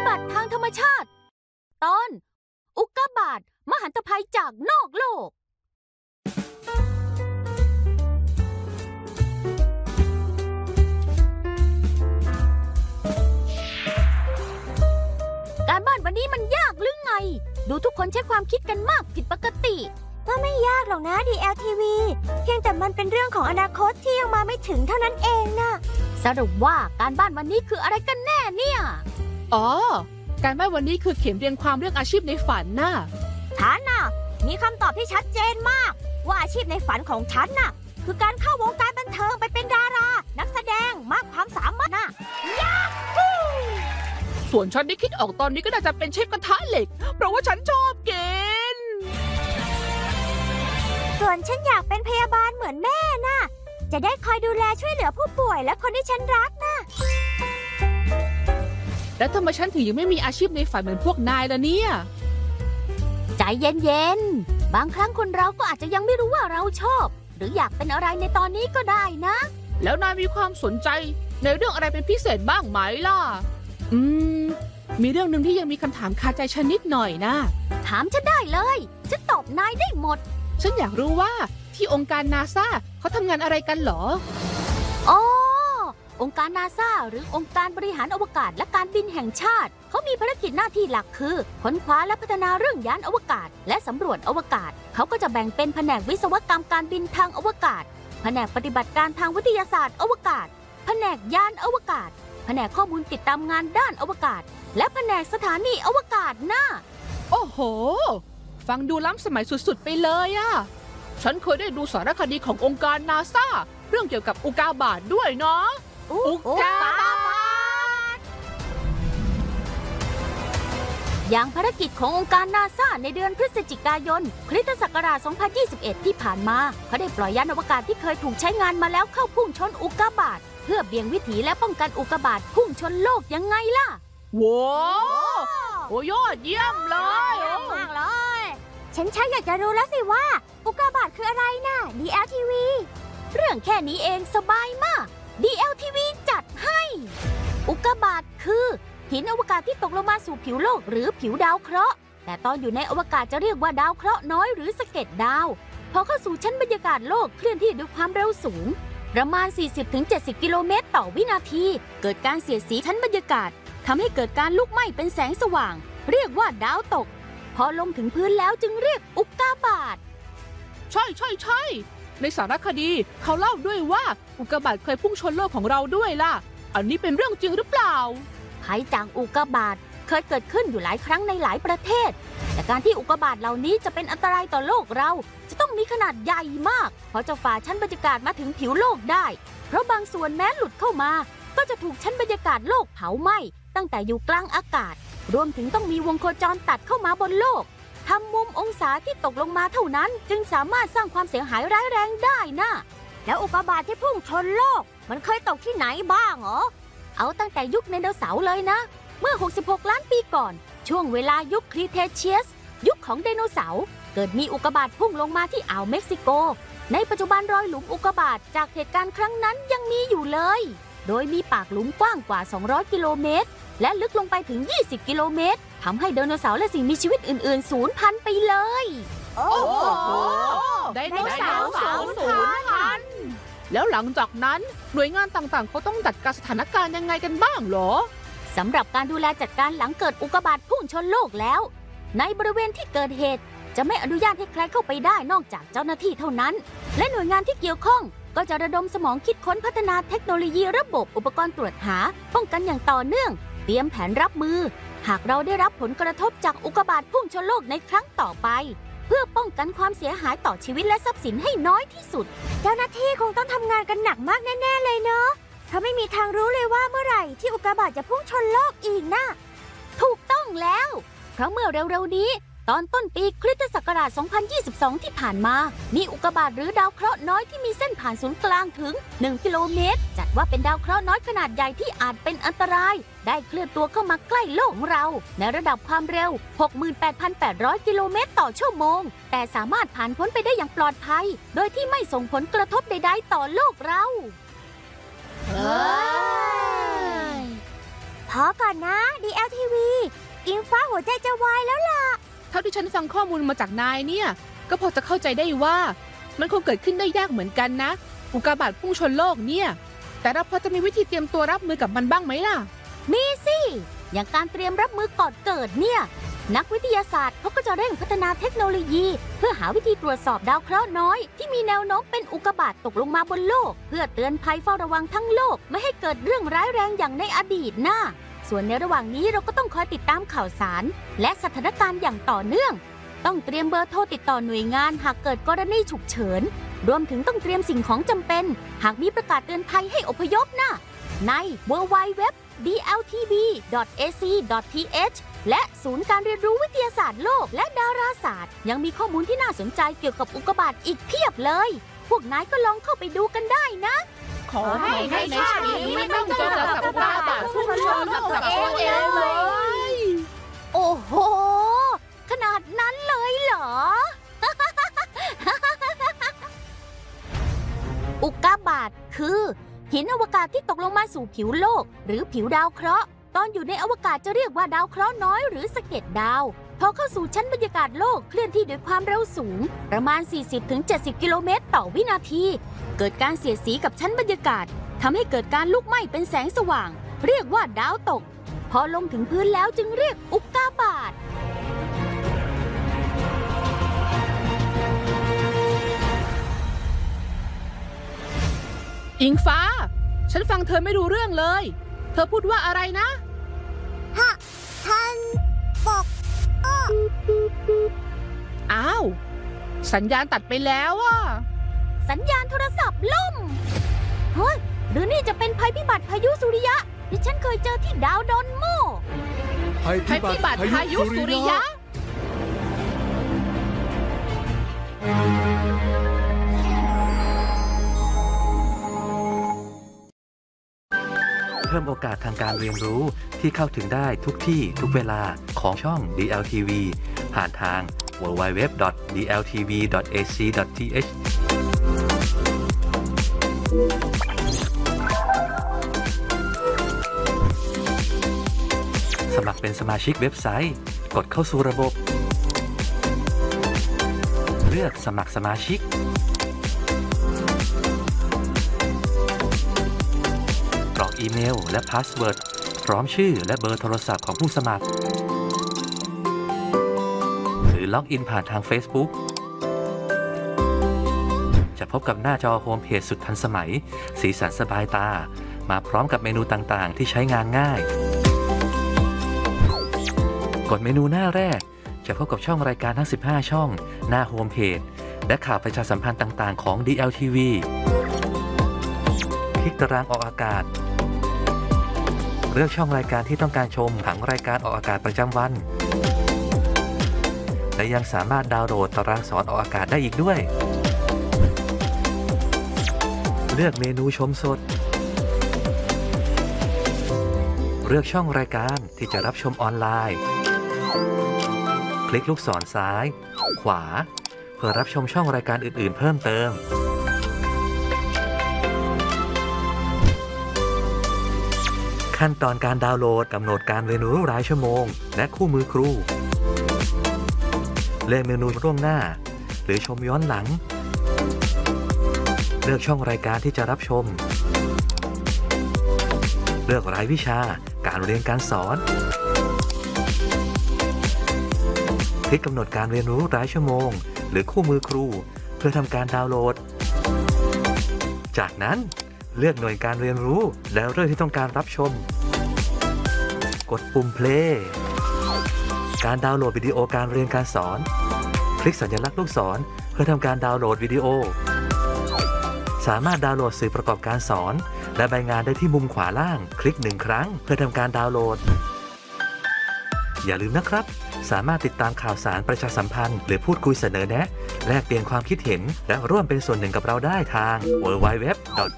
บัติทางธรรมชาติตอนอุกกาบาตมหันตภัยจากนอกโลกการบ้านวันนี้มันยากหรือไงดูทุกคนใช้ความคิดกันมากผิดปกติก็ไม่ยากหรอกนะ DLTV เพียงแต่มันเป็นเรื่องของอนาคตที่ยังมาไม่ถึงเท่านั้นเองนะสรุปว่าการบ้านวันนี้คืออะไรกันแน่เนี่ยอ๋อการบ้านวันนี้คือเขียนเรียงความเรื่องอาชีพในฝันน่ะฉันน่ะมีคำตอบที่ชัดเจนมากว่าอาชีพในฝันของฉันน่ะคือการเข้าวงการบันเทิงไปเป็นดารานักแสดงมากความสามารถน่ะยาฮูส่วนฉันที่คิดออกตอนนี้ก็น่าจะเป็นเชฟกระทะเหล็กเพราะว่าฉันชอบกินส่วนฉันอยากเป็นพยาบาลเหมือนแม่น่ะจะได้คอยดูแลช่วยเหลือผู้ป่วยและคนที่ฉันรักน่ะแล้วทำไมฉันถึงยังไม่มีอาชีพในฝันเหมือนพวกนายล่ะเนี่ยใจเย็นๆบางครั้งคนเราก็อาจจะยังไม่รู้ว่าเราชอบหรืออยากเป็นอะไรในตอนนี้ก็ได้นะแล้วนายมีความสนใจในเรื่องอะไรเป็นพิเศษบ้างไหมล่ะมีเรื่องหนึ่งที่ยังมีคำถามคาใจฉันนิดหน่อยนะถามฉันได้เลยฉันตอบนายได้หมดฉันอยากรู้ว่าที่องค์การนาซาเขาทำงานอะไรกันหรออ๋อองค์การนาซาหรือองค์การบริหารอวกาศและการบินแห่งชาติเขามีภารกิจหน้าที่หลักคือค้นคว้าและพัฒนาเรื่องยานอวกาศและสำรวจอวกาศเขาก็จะแบ่งเป็นแผนกวิศวกรรมการบินทางอวกาศแผนกปฏิบัติการทางวิทยาศาสตร์อวกาศแผนกยานอวกาศแผนกข้อมูลติดตามงานด้านอวกาศและแผนกสถานีอวกาศน่ะโอ้โหฟังดูล้ำสมัยสุดๆไปเลยอะฉันเคยได้ดูสารคดีขององค์การนาซาเรื่องเกี่ยวกับอุกกาบาตด้วยเนาะอุกกาบาตอย่างภารกิจขององค์การนาซาในเดือนพฤศจิกายนคริสตศักราช 2021 ที่ผ่านมาเขาได้ปล่อยยานอวกาศที่เคยถูกใช้งานมาแล้วเข้าพุ่งชนอุกกาบาตเพื่อเบี่ยงวิถีและป้องกันอุกกาบาตพุ่งชนโลกยังไงล่ะว้าวโอ้ยอดเยี่ยมเลยมากเลยฉันชักอยากจะรู้แล้วสิว่าอุกกาบาตคืออะไรน่ะ DLTV เรื่องแค่นี้เองสบายมาก DLTV จัดให้อุกกาบาตคือหินอวกาศที่ตกลงมาสู่ผิวโลกหรือผิวดาวเคราะห์แต่ตอนอยู่ในอวกาศจะเรียกว่าดาวเคราะห์น้อยหรือสะเก็ดดาวพอเข้าสู่ชั้นบรรยากาศโลกเคลื่อนที่ด้วยความเร็วสูงประมาณ 40-70 กิโลเมตรต่อวินาทีเกิดการเสียดสีชั้นบรรยากาศทำให้เกิดการลุกไหม้เป็นแสงสว่างเรียกว่าดาวตกพอลงถึงพื้นแล้วจึงเรียกอุกกาบาตใช่ในสารคดีเขาเล่าด้วยว่าอุกกาบาตเคยพุ่งชนโลกของเราด้วยล่ะอันนี้เป็นเรื่องจริงหรือเปล่าภัยจากอุกกาบาตเคยเกิดขึ้นอยู่หลายครั้งในหลายประเทศแต่การที่อุกกาบาตเหล่านี้จะเป็นอันตรายต่อโลกเราจะต้องมีขนาดใหญ่มากเพราะจะฝ่าชั้นบรรยากาศมาถึงผิวโลกได้เพราะบางส่วนแม้หลุดเข้ามาก็จะถูกชั้นบรรยากาศโลกเผาไหม้ตั้งแต่อยู่กลางอากาศรวมถึงต้องมีวงโคจรตัดเข้ามาบนโลกทำมุมองศาที่ตกลงมาเท่านั้นจึงสามารถสร้างความเสียหายร้ายแรงได้นะแล้วอุกกาบาตที่พุ่งชนโลกมันเคยตกที่ไหนบ้างเหรอเอาตั้งแต่ยุคไดโนเสาร์เลยนะเมื่อ66ล้านปีก่อนช่วงเวลายุคครีเทเชียสยุคของไดโนเสาร์เกิดมีอุกกาบาตพุ่งลงมาที่อ่าวเม็กซิโกในปัจจุบันรอยหลุมอุกกาบาตจากเหตุการณ์ครั้งนั้นยังมีอยู่เลยโดยมีปากหลุมกว้างกว่า200กิโลเมตรและลึกลงไปถึง20กิโลเมตรทำให้ไดโนเสาร์และสิ่งมีชีวิตอื่นๆสูญพันธุ์ไปเลยโอ้โหไดโนเสาร์สูญพันธุ์แล้วหลังจากนั้นหน่วยงานต่างๆเขาต้องจัดการสถานการณ์ยังไงกันบ้างหรอสำหรับการดูแลจัดการหลังเกิดอุกกาบาตพุ่งชนโลกแล้วในบริเวณที่เกิดเหตุจะไม่อนุญาตให้ใครเข้าไปได้นอกจากเจ้าหน้าที่เท่านั้นและหน่วยงานที่เกี่ยวข้องก็จะระดมสมองคิดค้นพัฒนาเทคโนโลยีระบบอุปกรณ์ตรวจหาป้องกันอย่างต่อเนื่องเตรียมแผนรับมือหากเราได้รับผลกระทบจากอุกกาบาตพุ่งชนโลกในครั้งต่อไปเพื่อป้องกันความเสียหายต่อชีวิตและทรัพย์สินให้น้อยที่สุดเจ้าหน้าที่คงต้องทำงานกันหนักมากแน่ๆเลยเนาะเพราะไม่มีทางรู้เลยว่าเมื่อไหร่ที่อุกกาบาตจะพุ่งชนโลกอีกนะถูกต้องแล้วเพราะเมื่อเร็วๆนี้ตอนต้นปีคริสตศักราช 2022 ที่ผ่านมามีอุกกาบาตหรือดาวเคราะห์น้อยที่มีเส้นผ่านศูนย์กลางถึง1กิโลเมตรจัดว่าเป็นดาวเคราะห์น้อยขนาดใหญ่ที่อาจเป็นอันตรายได้เคลื่อนตัวเข้ามาใกล้โลกของเราในระดับความเร็ว 68,800 กิโลเมตรต่อชั่วโมงแต่สามารถผ่านพ้นไปได้อย่างปลอดภัยโดยที่ไม่ส่งผลกระทบใดๆต่อโลกเราพอก่อนนะ DLTV อิงฟ้าหัวใจจะวายแล้วล่ะเท่าที่ฉันฟังข้อมูลมาจากนายเนี่ยก็พอจะเข้าใจได้ว่ามันคงเกิดขึ้นได้ยากเหมือนกันนะอุกกาบาตพุ่งชนโลกเนี่ยแต่เราพอจะมีวิธีเตรียมตัวรับมือกับมันบ้างไหมล่ะมีสิ อย่างการเตรียมรับมือก่อนเกิดเนี่ย นักวิทยาศาสตร์เขาก็จะเร่งพัฒนาเทคโนโลยี เพื่อหาวิธีตรวจสอบดาวเคราะห์น้อยที่มีแนวโน้มเป็นอุกกาบาตตกลงมาบนโลก เพื่อเตือนภัยเฝ้าระวังทั้งโลกไม่ให้เกิดเรื่องร้ายแรงอย่างในอดีตนะส่วนในระหว่างนี้เราก็ต้องคอยติดตามข่าวสาร และสถานการณ์อย่างต่อเนื่อง ต้องเตรียมเบอร์โทรติดต่อหน่วยงานหากเกิดกรณีฉุกเฉินรวมถึงต้องเตรียมสิ่งของจำเป็นหากมีประกาศเตือนภัยให้อพยพนะใน www.dltv.ac.th และศูนย์การเรียนรู้วิทยาศาสตร์โลกและดาราศาสตร์ยังมีข้อมูลที่น่าสนใจเกี่ยวกับอุกกาบาตอีกเพียบเลย พวกนายก็ลองเข้าไปดูกันได้นะขอให้ในชาตินี้ไม่ต้องเจอกับอุกกาบาตพุ่งชนโลกกับตัวเองเลยโอ้โห ขนาดนั้นเลยเหรอ อุกกาบาตคือหินอวกาศที่ตกลงมาสู่ผิวโลกหรือผิวดาวเคราะห์ตอนอยู่ในอวกาศจะเรียกว่าดาวเคราะห์น้อยหรือสะเก็ดดาวพอเข้าสู่ชั้นบรรยากาศโลกเคลื่อนที่ด้วยความเร็วสูงประมาณ 40-70 กิโลเมตรต่อวินาทีเกิดการเสียดสีกับชั้นบรรยากาศทำให้เกิดการลุกไหม้เป็นแสงสว่างเรียกว่าดาวตกพอลงถึงพื้นแล้วจึงเรียกอุกกาบาตอิงฟ้าฉันฟังเธอไม่รู้เรื่องเลยเธอพูดว่าอะไรนะท่านบอกอ้าวสัญญาณตัดไปแล้วอ่ะสัญญาณโทรศัพท์ล่มเฮ้ยหรือนี่จะเป็นภัยพิบัติพายุสุริยะที่ฉันเคยเจอที่ดาวดอนโมภัยพิบัติพายุสุริยะเพิ่มโอกาสทางการเรียนรู้ที่เข้าถึงได้ทุกที่ทุกเวลาของช่อง DLTV ผ่านทาง www.dltv.ac.th สมัครเป็นสมาชิกเว็บไซต์กดเข้าสู่ระบบเลือกสมัครสมาชิกกรอกอีเมลและพาสเวิร์ดพร้อมชื่อและเบอร์โทรศัพท์ของผู้สมัครหรือล็อกอินผ่านทาง Facebook จะพบกับหน้าจอโฮมเพจสุดทันสมัยสีสันสบายตามาพร้อมกับเมนูต่างๆที่ใช้งานง่ายกดเมนูหน้าแรกจะพบกับช่องรายการทั้ง15ช่องหน้าโฮมเพจและข่าวประชาสัมพันธ์ต่างๆของ DLTV คลิกตารางออกอากาศเลือกช่องรายการที่ต้องการชมผังรายการออกอากาศประจำวันและยังสามารถดาวน์โหลดตารางสอนออกอากาศได้อีกด้วยเลือกเมนูชมสดเลือกช่องรายการที่จะรับชมออนไลน์คลิกลูกศรซ้ายขวาเพื่อรับชมช่องรายการอื่นๆเพิ่มเติมขั้นตอนการดาวน์โหลดกำหนดการเรียนรู้รายชั่วโมงและคู่มือครูเลือกเมนูล่วงหน้าหรือชมย้อนหลังเลือกช่องรายการที่จะรับชมเลือกรายวิชาการเรียนการสอนคลิกกำหนดการเรียนรู้รายชั่วโมงหรือคู่มือครูเพื่อทำการดาวน์โหลดจากนั้นเลือกหน่วยการเรียนรู้แล้วเรื่องที่ต้องการรับชมกดปุ่ม play การดาวน์โหลดวิดีโอการเรียนการสอนคลิกสัญลักษณ์ลูกศรเพื่อทำการดาวน์โหลดวิดีโอสามารถดาวน์โหลดสื่อประกอบการสอนและใบงานได้ที่มุมขวาล่างคลิก1ครั้งเพื่อทำการดาวน์โหลดอย่าลืมนะครับสามารถติดตามข่าวสารประชาสัมพันธ์หรือพูดคุยเสนอแนะแลกเปลี่ยนความคิดเห็นและร่วมเป็นส่วนหนึ่งกับเราได้ทาง www